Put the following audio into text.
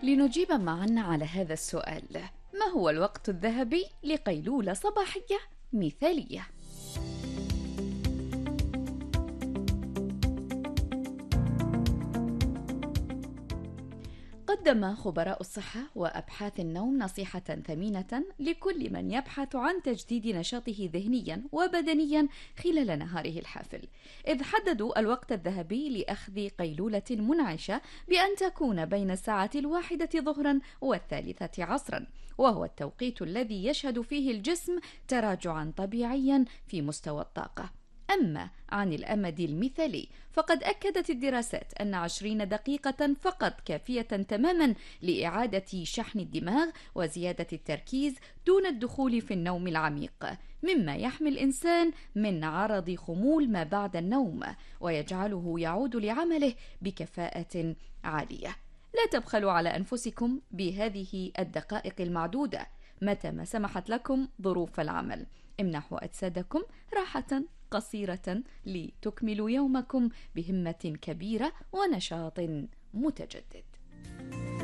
لنجيب معا على هذا السؤال: ما هو الوقت الذهبي لقيلولة صباحية مثالية؟ قدم خبراء الصحة وأبحاث النوم نصيحة ثمينة لكل من يبحث عن تجديد نشاطه ذهنيا وبدنيا خلال نهاره الحافل، إذ حددوا الوقت الذهبي لأخذ قيلولة منعشة بأن تكون بين الساعة 1 ظهرا و3 عصرا، وهو التوقيت الذي يشهد فيه الجسم تراجعا طبيعيا في مستوى الطاقة. أما عن الأمد المثالي فقد أكدت الدراسات أن 20 دقيقة فقط كافية تماما لإعادة شحن الدماغ وزيادة التركيز دون الدخول في النوم العميق، مما يحمي الإنسان من عرض خمول ما بعد النوم ويجعله يعود لعمله بكفاءة عالية. لا تبخلوا على أنفسكم بهذه الدقائق المعدودة متى ما سمحت لكم ظروف العمل. امنحوا أجسادكم راحة قصيرة لتكملوا يومكم بهمة كبيرة ونشاط متجدد.